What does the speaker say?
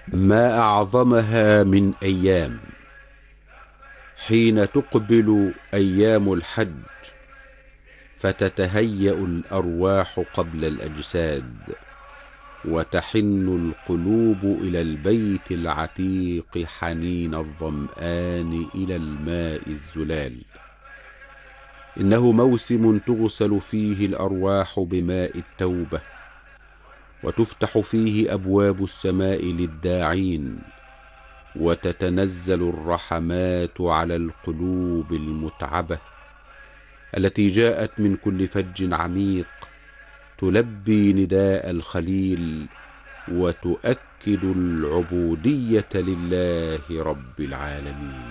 ما أعظمها من أيام، حين تقبل أيام الحج فتتهيأ الأرواح قبل الأجساد، وتحن القلوب إلى البيت العتيق حنين الظمآن إلى الماء الزلال. إنه موسم تغسل فيه الأرواح بماء التوبة، وتفتح فيه أبواب السماء للداعين، وتتنزل الرحمات على القلوب المتعبة التي جاءت من كل فج عميق تلبي نداء الخليل وتؤكد العبودية لله رب العالمين.